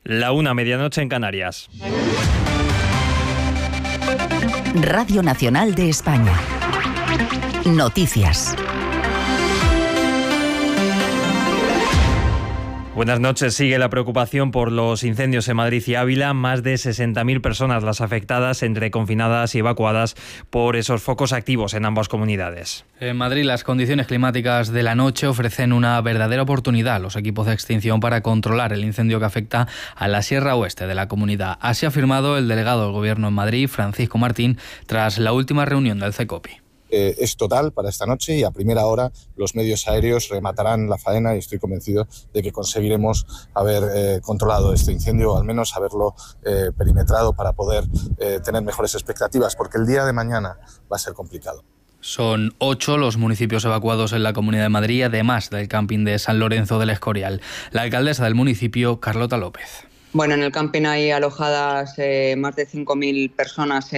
1:00, medianoche en Canarias. Radio Nacional de España. Noticias. Buenas noches. Sigue la preocupación por los incendios en Madrid y Ávila. Más de 60.000 personas las afectadas, entre confinadas y evacuadas por esos focos activos en ambas comunidades. En Madrid, las condiciones climáticas de la noche ofrecen una verdadera oportunidad a los equipos de extinción para controlar el incendio que afecta a la Sierra Oeste de la comunidad. Así ha afirmado el delegado del Gobierno en Madrid, Francisco Martín, tras la última reunión del CECOPI. Es total para esta noche y a primera hora los medios aéreos rematarán la faena y estoy convencido de que conseguiremos haber controlado este incendio o al menos haberlo perimetrado para poder tener mejores expectativas, porque el día de mañana va a ser complicado. Son 8 los municipios evacuados en la Comunidad de Madrid, además del camping de San Lorenzo del Escorial. La alcaldesa del municipio, Carlota López. Bueno, en el camping hay alojadas más de 5.000 personas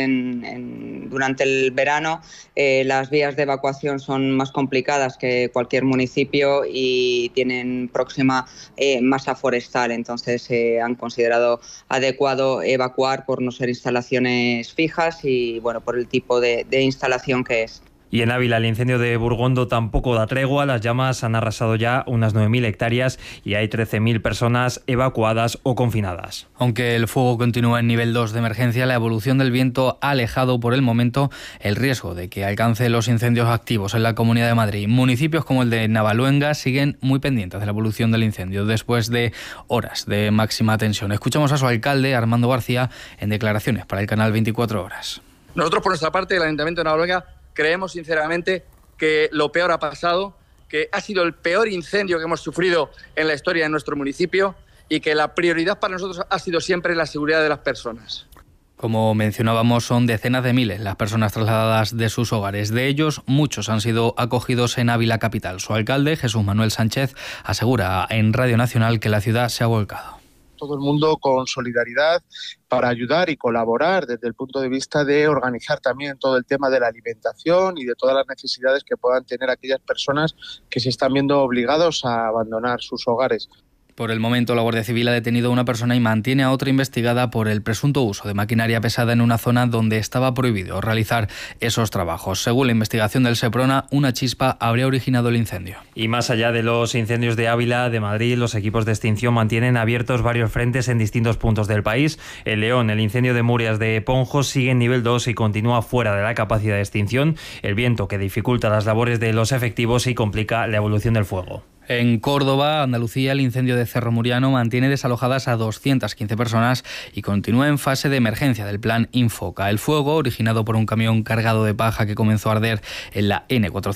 durante el verano. Las vías de evacuación son más complicadas que cualquier municipio y tienen próxima masa forestal. Entonces han considerado adecuado evacuar por no ser instalaciones fijas y bueno, por el tipo de instalación que es. Y en Ávila, el incendio de Burgondo tampoco da tregua. Las llamas han arrasado ya unas 9.000 hectáreas y hay 13.000 personas evacuadas o confinadas. Aunque el fuego continúa en nivel 2 de emergencia, la evolución del viento ha alejado por el momento el riesgo de que alcance los incendios activos en la Comunidad de Madrid. Municipios como el de Navaluenga siguen muy pendientes de la evolución del incendio después de horas de máxima tensión. Escuchamos a su alcalde, Armando García, en declaraciones para el canal 24 Horas. Nosotros, por nuestra parte, el Ayuntamiento de Navaluenga, creemos sinceramente que lo peor ha pasado, que ha sido el peor incendio que hemos sufrido en la historia de nuestro municipio y que la prioridad para nosotros ha sido siempre la seguridad de las personas. Como mencionábamos, son decenas de miles las personas trasladadas de sus hogares. De ellos, muchos han sido acogidos en Ávila capital. Su alcalde, Jesús Manuel Sánchez, asegura en Radio Nacional que la ciudad se ha volcado. Todo el mundo con solidaridad para ayudar y colaborar desde el punto de vista de organizar también todo el tema de la alimentación y de todas las necesidades que puedan tener aquellas personas que se están viendo obligados a abandonar sus hogares. Por el momento, la Guardia Civil ha detenido a una persona y mantiene a otra investigada por el presunto uso de maquinaria pesada en una zona donde estaba prohibido realizar esos trabajos. Según la investigación del Seprona, una chispa habría originado el incendio. Y más allá de los incendios de Ávila, de Madrid, los equipos de extinción mantienen abiertos varios frentes en distintos puntos del país. En León, el incendio de Murias de Ponjo sigue en nivel 2 y continúa fuera de la capacidad de extinción. El viento que dificulta las labores de los efectivos y complica la evolución del fuego. En Córdoba, Andalucía, el incendio de Cerro Muriano mantiene desalojadas a 215 personas y continúa en fase de emergencia del plan Infoca. El fuego, originado por un camión cargado de paja que comenzó a arder en la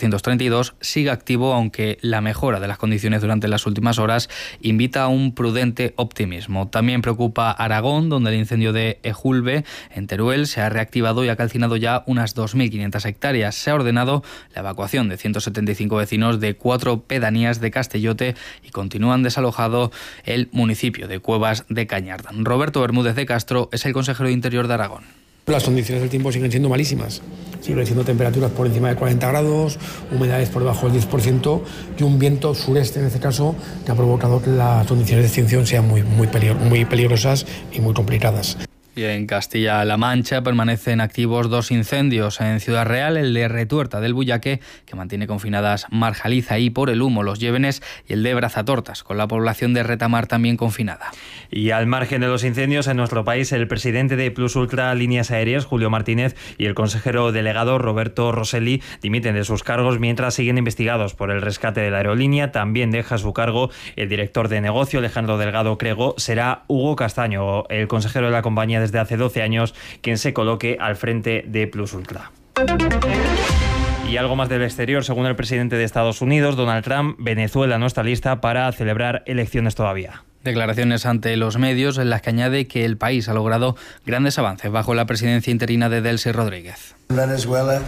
N432, sigue activo, aunque la mejora de las condiciones durante las últimas horas invita a un prudente optimismo. También preocupa Aragón, donde el incendio de Ejulbe, en Teruel, se ha reactivado y ha calcinado ya unas 2.500 hectáreas. Se ha ordenado la evacuación de 175 vecinos de 4 pedanías de Castellote y continúan desalojado el municipio de Cuevas de Cañar. Roberto Bermúdez de Castro es el consejero de Interior de Aragón. Las condiciones del tiempo siguen siendo malísimas. Siguen siendo temperaturas por encima de 40 grados, humedades por debajo del 10% y un viento sureste, en este caso, que ha provocado que las condiciones de extinción sean muy peligrosas y muy complicadas. Y en Castilla-La Mancha permanecen activos 2 incendios. En Ciudad Real, el de Retuerta del Bullaque, que mantiene confinadas Marjaliza y Por el Humo, Los Llévenes, y el de Brazatortas, con la población de Retamar también confinada. Y al margen de los incendios en nuestro país, el presidente de Plus Ultra Líneas Aéreas, Julio Martínez, y el consejero delegado, Roberto Rosselli, dimiten de sus cargos mientras siguen investigados por el rescate de la aerolínea. También deja su cargo el director de negocio, Alejandro Delgado Crego. Será Hugo Castaño, el consejero de la compañía desde hace 12 años, quien se coloque al frente de Plus Ultra. Y algo más del exterior, según el presidente de Estados Unidos, Donald Trump, Venezuela no está lista para celebrar elecciones todavía. Declaraciones ante los medios en las que añade que el país ha logrado grandes avances bajo la presidencia interina de Delcy Rodríguez. Venezuela.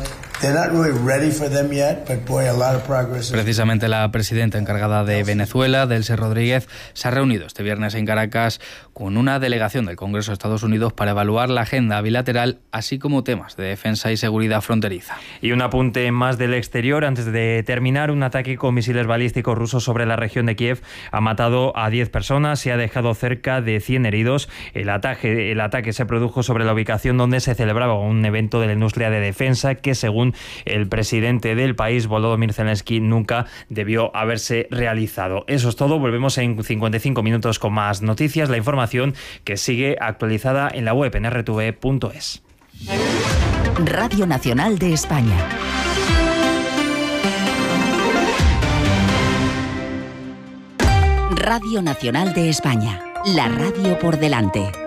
Precisamente la presidenta encargada de Venezuela, Delcy Rodríguez, se ha reunido este viernes en Caracas con una delegación del Congreso de Estados Unidos para evaluar la agenda bilateral, así como temas de defensa y seguridad fronteriza. Y un apunte más del exterior. Antes de terminar, un ataque con misiles balísticos rusos sobre la región de Kiev ha matado a 10 personas y ha dejado cerca de 100 heridos. El ataque se produjo sobre la ubicación donde se celebraba un evento de la industria de defensa que, según el presidente del país, Volodymyr Zelensky, nunca debió haberse realizado. Eso es todo. Volvemos en 55 minutos con más noticias. La información que sigue actualizada en la web en rtv.es. Radio Nacional de España. Radio Nacional de España. La radio por delante.